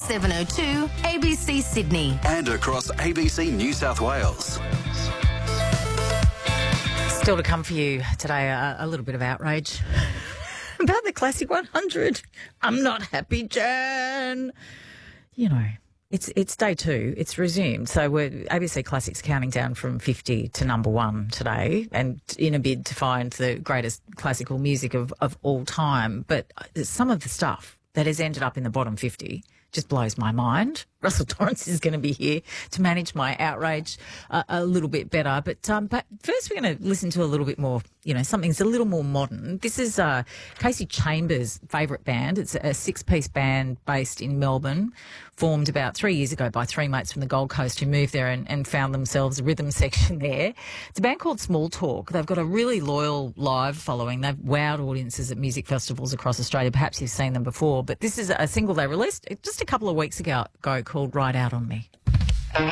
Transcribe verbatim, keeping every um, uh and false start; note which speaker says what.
Speaker 1: seven oh two A B C Sydney.
Speaker 2: And across A B C New South Wales.
Speaker 3: Still to come for you today, a, a little bit of outrage about the Classic one hundred. I'm not happy, Jan. You know, it's it's day two. It's resumed. So we're A B C Classics counting down from fifty to number one today, and in a bid to find the greatest classical music of, of all time. But some of the stuff that has ended up in the bottom fifty just blows my mind. Russell Torrance is going to be here to manage my outrage uh, a little bit better. But, um, but first we're going to listen to a little bit more, you know, something's a little more modern. This is uh, Casey Chambers' favourite band. It's a six-piece band based in Melbourne, formed about three years ago by three mates from the Gold Coast who moved there and, and found themselves a rhythm section there. It's a band called Small Talk. They've got a really loyal live following. They've wowed audiences at music festivals across Australia. Perhaps you've seen them before. But this is a single they released just a couple of weeks ago, ago called Ride Out On Me.